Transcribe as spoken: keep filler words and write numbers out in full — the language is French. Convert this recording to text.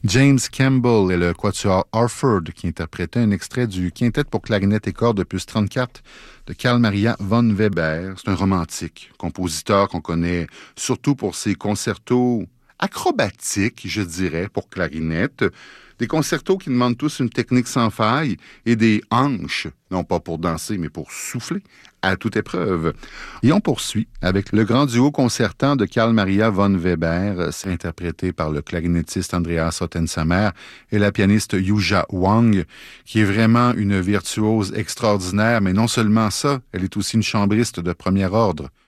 James Campbell et le quatuor Harford qui interprétaient un extrait du quintet pour clarinette et cordes opus trente-quatre de Carl Maria von Weber. C'est un romantique, compositeur qu'on connaît surtout pour ses concertos acrobatiques, je dirais, pour clarinette. Des concertos qui demandent tous une technique sans faille et des hanches, non pas pour danser, mais pour souffler, à toute épreuve. Et on poursuit avec le grand duo concertant de Carl Maria von Weber, c'est interprété par le clarinettiste Andreas Ottensamer et la pianiste Yuja Wang, qui est vraiment une virtuose extraordinaire, mais non seulement ça, elle est aussi une chambriste de premier ordre.